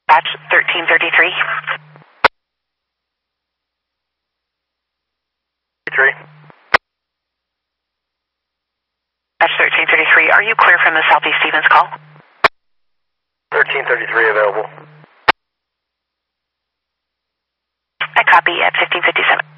Batch 1333. 3. Batch 1333, are you clear from the Southeast Stevens call? 1333 available. I copy at 1557.